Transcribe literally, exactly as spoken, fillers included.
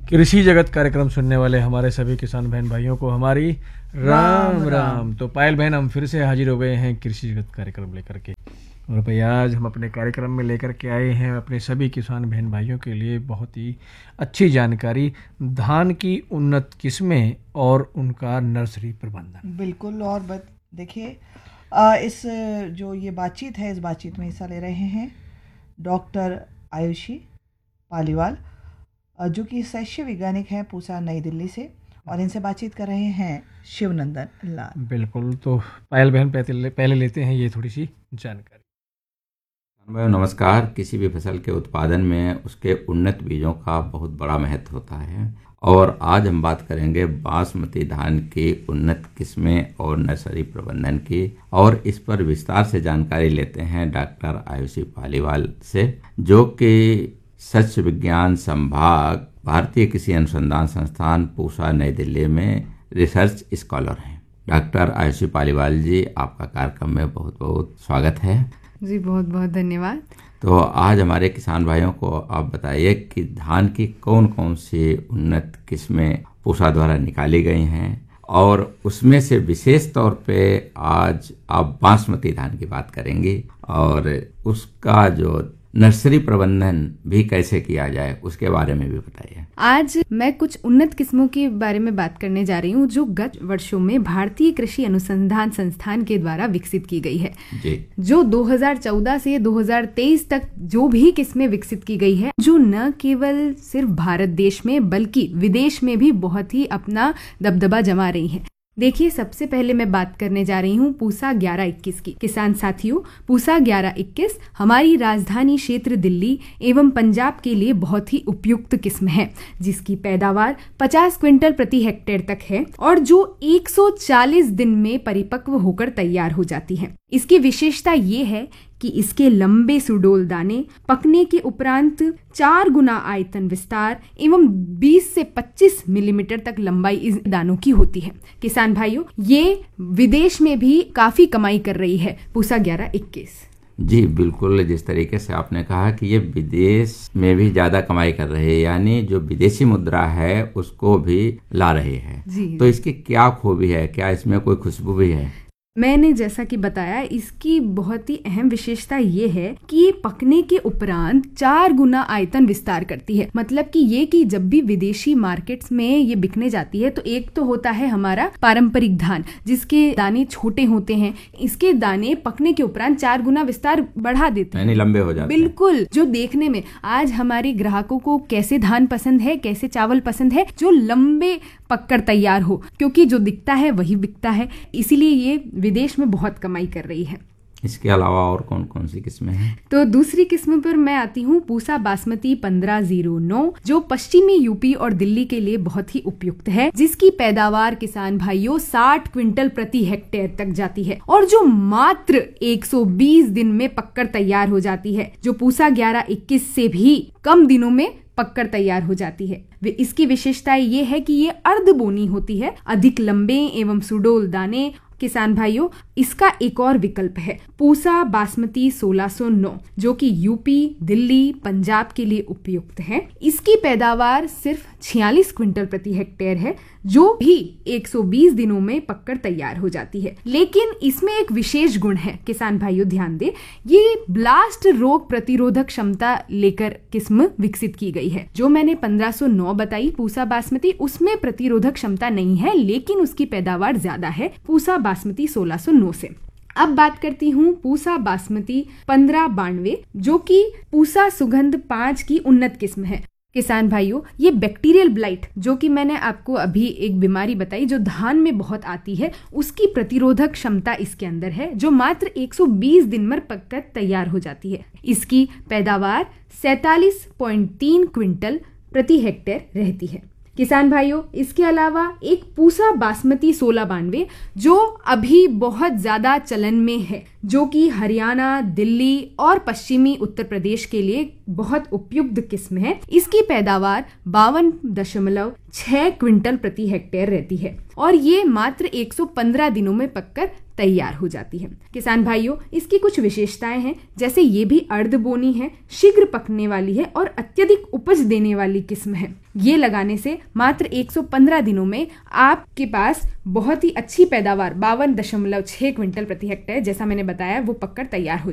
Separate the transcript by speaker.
Speaker 1: कृषि जगत कार्यक्रम सुनने वाले हमारे सभी किसान बहन भाइयों को हमारी राम राम, राम। तो पायल बहन, हम फिर से हाजिर हो गए हैं कृषि जगत कार्यक्रम लेकर के। और भाई आज हम अपने कार्यक्रम में लेकर के आए हैं अपने सभी किसान बहन भाइयों के लिए बहुत ही अच्छी जानकारी, धान की उन्नत किस्में और उनका नर्सरी प्रबंधन।
Speaker 2: बिल्कुल। और देखिए, इस जो ये बातचीत है, इस बातचीत में हिस्सा ले रहे हैं डॉक्टर आयुषी पालीवाल, जो कि शैष्य वैज्ञानिक हैं पूसा नई दिल्ली से, और इनसे बातचीत कर रहे हैं शिवनंदन लाल।
Speaker 1: बिल्कुल। तो पायल बहन पहले लेते हैं ये थोड़ी सी जानकारी।
Speaker 3: नमस्कार। किसी भी फसल के उत्पादन में उसके उन्नत बीजों का बहुत बड़ा महत्व होता है, और आज हम बात करेंगे बासमती धान की उन्नत किस्में और नर्सरी प्रबंधन की, और इस पर विस्तार से जानकारी लेते हैं डॉक्टर आयुषी पालीवाल से, जो कि शस्य विज्ञान संभाग भारतीय कृषि अनुसंधान संस्थान पूसा नई दिल्ली में रिसर्च स्कॉलर हैं। डॉक्टर आयुषी पालीवाल जी, आपका कार्यक्रम में बहुत बहुत स्वागत है।
Speaker 4: जी बहुत बहुत धन्यवाद।
Speaker 3: तो आज हमारे किसान भाइयों को आप बताइए कि धान की कौन कौन सी उन्नत किस्में पूसा द्वारा निकाली गई हैं, और उसमें से विशेष तौर पे आज आप बासमती धान की बात करेंगी, और उसका जो नर्सरी प्रबंधन भी कैसे किया जाए उसके बारे में भी बताइए।
Speaker 4: आज मैं कुछ उन्नत किस्मों के बारे में बात करने जा रही हूँ, जो गत वर्षों में भारतीय कृषि अनुसंधान संस्थान के द्वारा विकसित की गई है
Speaker 3: जी।
Speaker 4: जो दो हज़ार चौदह से दो हज़ार तेईस तक जो भी किस्में विकसित की गई है, जो न केवल सिर्फ भारत देश में बल्कि विदेश में भी बहुत ही अपना दबदबा जमा रही है। देखिए, सबसे पहले मैं बात करने जा रही हूँ पूसा ग्यारह इक्कीस की। किसान साथियों, पूसा ग्यारह इक्कीस हमारी राजधानी क्षेत्र दिल्ली एवं पंजाब के लिए बहुत ही उपयुक्त किस्म है, जिसकी पैदावार पचास क्विंटल प्रति हेक्टेयर तक है और जो एक सौ चालीस दिन में परिपक्व होकर तैयार हो जाती है। इसकी विशेषता ये है कि इसके लंबे सुडोल दाने पकने के उपरांत चार गुना आयतन विस्तार एवं बीस से पच्चीस मिलीमीटर तक लंबाई इस दानों की होती है। किसान भाइयों, ये विदेश में भी काफी कमाई कर रही है पूसा ग्यारह इक्कीस।
Speaker 3: जी बिल्कुल, जिस तरीके से आपने कहा कि ये विदेश में भी ज्यादा कमाई कर रहे हैं, यानी जो विदेशी मुद्रा है उसको भी ला रहे हैं, तो इसकी क्या खूबी है? क्या इसमें कोई खुशबू भी है?
Speaker 4: मैंने जैसा कि बताया, इसकी बहुत ही अहम विशेषता ये है कि ये पकने के उपरांत चार गुना आयतन विस्तार करती है। मतलब कि ये कि जब भी विदेशी मार्केट्स में ये बिकने जाती है तो एक तो होता है हमारा पारंपरिक धान, जिसके दाने छोटे होते हैं, इसके दाने पकने के उपरांत चार गुना विस्तार बढ़ा देते हैं,
Speaker 3: लंबे हो जाते हैं।
Speaker 4: बिल्कुल। जो देखने में आज हमारे ग्राहकों को कैसे धान पसंद है, कैसे चावल पसंद है, जो लंबे पककर तैयार हो, क्योंकि जो दिखता है वही बिकता है, इसीलिए ये विदेश में बहुत कमाई कर रही है।
Speaker 3: इसके अलावा और कौन कौन सी किस्में हैं?
Speaker 4: तो दूसरी किस्म पर मैं आती हूँ पूसा बासमती पंद्रह जीरो नौ, जो पश्चिमी यूपी और दिल्ली के लिए बहुत ही उपयुक्त है, जिसकी पैदावार किसान भाइयों साठ क्विंटल प्रति हेक्टेयर तक जाती है और जो मात्र एक सौ बीस दिन में पककर तैयार हो जाती है, जो पूसा ग्यारह इक्कीस से भी कम दिनों में पककर तैयार हो जाती है। इसकी विशेषता ये है कि ये अर्ध बोनी होती है, अधिक लंबे एवं सुडोल दाने। किसान भाइयों, इसका एक और विकल्प है पूसा बासमती सोलह सौ नौ, जो कि यूपी, दिल्ली, पंजाब के लिए उपयुक्त है। इसकी पैदावार सिर्फ छियालीस क्विंटल प्रति हेक्टेयर है, जो भी एक सौ बीस दिनों में पककर तैयार हो जाती है। लेकिन इसमें एक विशेष गुण है, किसान भाइयों ध्यान दें, ये ब्लास्ट रोग प्रतिरोधक क्षमता लेकर किस्म विकसित की गई है। जो मैंने पंद्रह सौ नौ बताई पूसा बासमती, उसमें प्रतिरोधक क्षमता नहीं है, लेकिन उसकी पैदावार ज्यादा है पूसा बासमती सोलह सौ नौ से। अब बात करती हूँ पूसा बासमती पंद्रह बानवे, जो कि पूसा सुगंध पाँच की उन्नत किस्म है। किसान भाइयों, ये बैक्टीरियल ब्लाइट, जो कि मैंने आपको अभी एक बीमारी बताई जो धान में बहुत आती है, उसकी प्रतिरोधक क्षमता इसके अंदर है, जो मात्र एक सौ बीस दिन में पककर तैयार हो जाती है। इसकी पैदावार सैतालीस पॉइंट तीन क्विंटल प्रति हेक्टेयर रहती है। किसान भाइयों, इसके अलावा एक पूसा बासमती सोलह बानवे, जो अभी बहुत ज्यादा चलन में है, जो कि हरियाणा, दिल्ली और पश्चिमी उत्तर प्रदेश के लिए बहुत उपयुक्त किस्म है। इसकी पैदावार बावन दशमलव छह क्विंटल प्रति हेक्टेयर रहती है और ये मात्र एक सौ पंद्रह दिनों में पककर तैयार हो जाती है। किसान भाइयों, इसकी कुछ विशेषताएं हैं, जैसे ये भी अर्धबोनी है, शीघ्र पकने वाली है और अत्यधिक उपज देने वाली किस्म है। ये लगाने से मात्र एक सौ पंद्रह दिनों में आपके पास बहुत ही अच्छी पैदावार बावन दशमलव छह क्विंटल प्रति हेक्टेयर, जैसा मैंने बताया, वो पककर तैयार हो